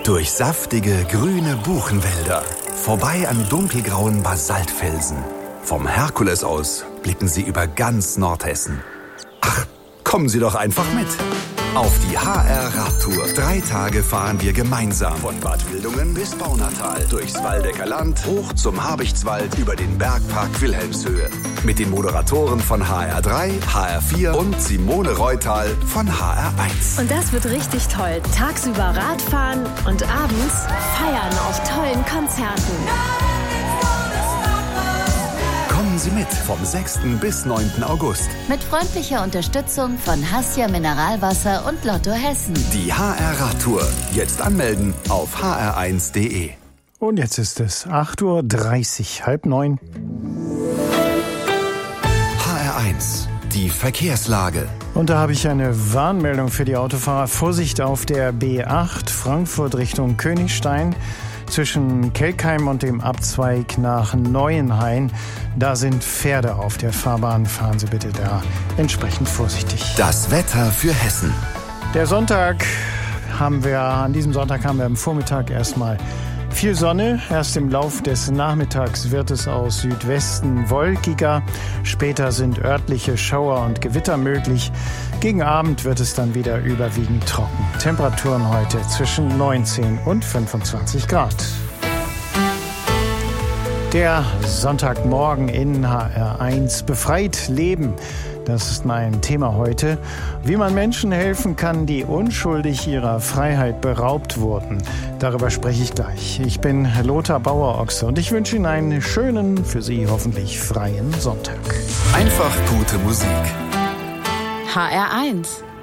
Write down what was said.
Durch saftige, grüne Buchenwälder, vorbei an dunkelgrauen Basaltfelsen. Vom Herkules aus blicken Sie über ganz Nordhessen. Ach, kommen Sie doch einfach mit. Auf die HR-Radtour. 3 Tage fahren wir gemeinsam von Bad Wildungen bis Baunatal, durchs Waldecker Land, hoch zum Habichtswald, über den Bergpark Wilhelmshöhe. Mit den Moderatoren von HR3, HR4 und Simone Reutal von HR1. Und das wird richtig toll. Tagsüber Radfahren und abends feiern auf tollen Konzerten. Kommen Sie mit vom 6. bis 9. August. Mit freundlicher Unterstützung von Hassia Mineralwasser und Lotto Hessen. Die HR-Radtour. Jetzt anmelden auf hr1.de. Und jetzt ist es 8:30 Uhr, 8:30. HR1. Die Verkehrslage. Und da habe ich eine Warnmeldung für die Autofahrer. Vorsicht auf der B8 Frankfurt Richtung Königstein. Zwischen Kelkheim und dem Abzweig nach Neuenhain. Da sind Pferde auf der Fahrbahn. Fahren Sie bitte da entsprechend vorsichtig. Das Wetter für Hessen. An diesem Sonntag haben wir am Vormittag erstmal viel Sonne. Erst im Lauf des Nachmittags wird es aus Südwesten wolkiger. Später sind örtliche Schauer und Gewitter möglich. Gegen Abend wird es dann wieder überwiegend trocken. Temperaturen heute zwischen 19 und 25 Grad. Der Sonntagmorgen in HR1. Befreit leben. Das ist mein Thema heute. Wie man Menschen helfen kann, die unschuldig ihrer Freiheit beraubt wurden. Darüber spreche ich gleich. Ich bin Lothar Bauer-Ochse und ich wünsche Ihnen einen schönen, für Sie hoffentlich freien Sonntag. Einfach gute Musik. HR1